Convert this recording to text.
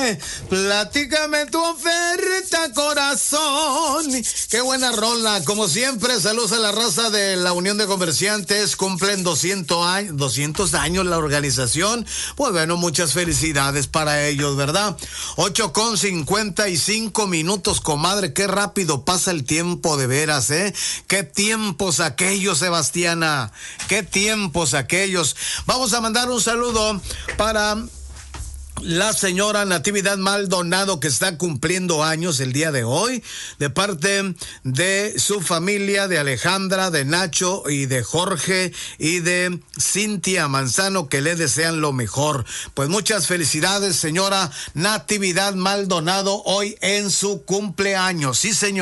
Platícame tu oferta, corazón. Qué buena rola. Como siempre, saludos a la raza de la Unión de Comerciantes. Cumplen 200 años la organización. Pues bueno, muchas felicidades para ellos, ¿verdad? 8:55, comadre. Qué rápido pasa el tiempo, de veras, ¿eh? Qué tiempos aquellos, Sebastiana. Qué tiempos aquellos. Vamos a mandar un saludo para la señora Natividad Maldonado, que está cumpliendo años el día de hoy, de parte de su familia, de Alejandra, de Nacho y de Jorge y de Cintia Manzano, que le desean lo mejor. Pues muchas felicidades, señora Natividad Maldonado, hoy en su cumpleaños. Sí, señor.